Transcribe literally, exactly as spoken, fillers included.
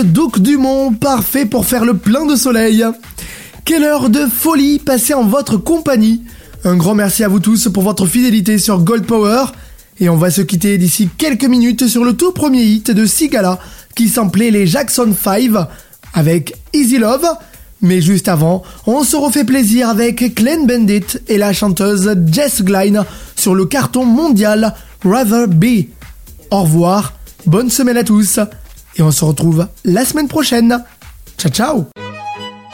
Duc Dumont, parfait pour faire le plein de soleil. Quelle heure de folie passée en votre compagnie. Un grand merci à vous tous pour votre fidélité sur Gold Power. Et on va se quitter d'ici quelques minutes sur le tout premier hit de Sigala qui samplait les Jackson five avec Easy Love. Mais juste avant, on se refait plaisir avec Clean Bandit et la chanteuse Jess Glynne sur le carton mondial Rather Be. Au revoir, bonne semaine à tous et on se retrouve la semaine prochaine. Ciao ciao.